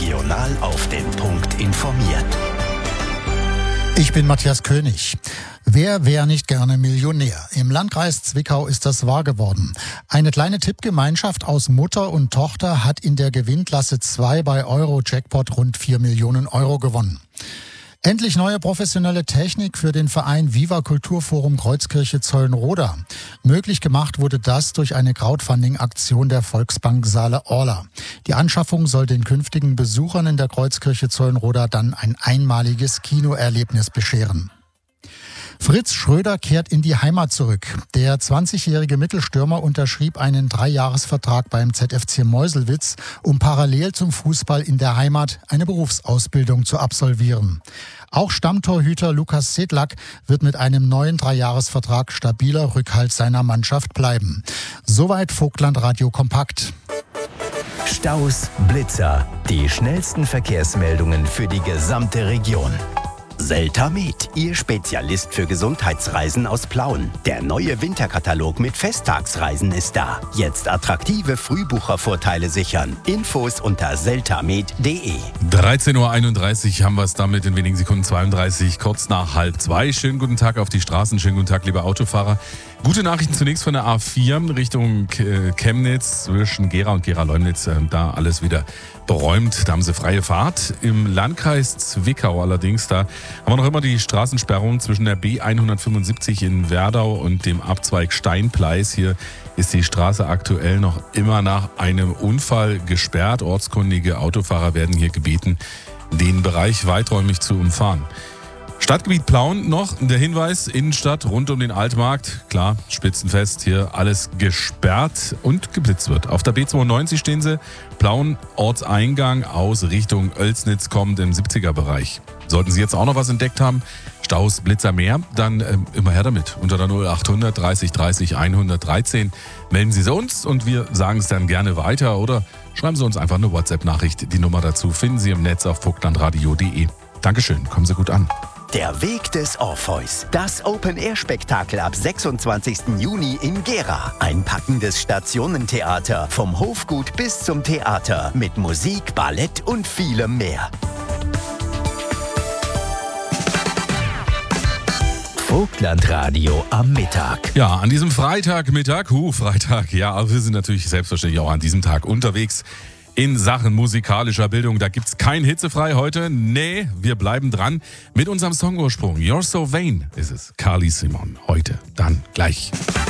Regional auf den Punkt informiert. Ich bin Matthias König. Wer wäre nicht gerne Millionär? Im Landkreis Zwickau ist das wahr geworden. Eine kleine Tippgemeinschaft aus Mutter und Tochter hat in der Gewinnklasse 2 bei Euro-Jackpot rund 4 Millionen Euro gewonnen. Endlich neue professionelle Technik für den Verein Viva Kulturforum Kreuzkirche Zeulenroda. Möglich gemacht wurde das durch eine Crowdfunding-Aktion der Volksbank Saale Orla. Die Anschaffung soll den künftigen Besuchern in der Kreuzkirche Zeulenroda dann ein einmaliges Kinoerlebnis bescheren. Fritz Schröder kehrt in die Heimat zurück. Der 20-jährige Mittelstürmer unterschrieb einen 3-Jahres-Vertrag beim ZFC Meuselwitz, um parallel zum Fußball in der Heimat eine Berufsausbildung zu absolvieren. Auch Stammtorhüter Lukas Sedlak wird mit einem neuen 3-Jahres-Vertrag stabiler Rückhalt seiner Mannschaft bleiben. Soweit Vogtland Radio Kompakt. Staus, Blitzer, die schnellsten Verkehrsmeldungen für die gesamte Region. Seltamed, Ihr Spezialist für Gesundheitsreisen aus Plauen. Der neue Winterkatalog mit Festtagsreisen ist da. Jetzt attraktive Frühbuchervorteile sichern. Infos unter seltamed.de. 13.31 Uhr haben wir es damit in wenigen Sekunden, 32, kurz nach 1:30. Schönen guten Tag auf die Straßen, schönen guten Tag, liebe Autofahrer. Gute Nachrichten zunächst von der A4 Richtung Chemnitz zwischen Gera und Gera-Leumnitz. Da alles wieder beräumt, da haben sie freie Fahrt. Im Landkreis Zwickau allerdings, da haben wir noch immer die Straßensperrung zwischen der B175 in Werdau und dem Abzweig Steinpleis. Hier ist die Straße aktuell noch immer nach einem Unfall gesperrt. Ortskundige Autofahrer werden hier gebeten, den Bereich weiträumig zu umfahren. Stadtgebiet Plauen noch, der Hinweis, Innenstadt rund um den Altmarkt, klar, Spitzenfest, hier alles gesperrt und geblitzt wird. Auf der B92 stehen sie, Plauen, Ortseingang aus Richtung Oelsnitz kommt im 70er-Bereich. Sollten Sie jetzt auch noch was entdeckt haben, Staus, Blitzer mehr, dann immer her damit. Unter der 0800 30 30 113 melden Sie es uns und wir sagen es dann gerne weiter oder schreiben Sie uns einfach eine WhatsApp-Nachricht. Die Nummer dazu finden Sie im Netz auf vogtlandradio.de. Dankeschön, kommen Sie gut an. Der Weg des Orpheus. Das Open-Air-Spektakel ab 26. Juni in Gera. Ein packendes Stationentheater. Vom Hofgut bis zum Theater. Mit Musik, Ballett und vielem mehr. Vogtlandradio am Mittag. Ja, an diesem Freitagmittag, Freitag, ja, aber wir sind natürlich selbstverständlich auch an diesem Tag unterwegs. In Sachen musikalischer Bildung, da gibt's kein Hitzefrei heute. Nee, wir bleiben dran mit unserem Songursprung. You're So Vain ist es. Carly Simon heute, dann gleich.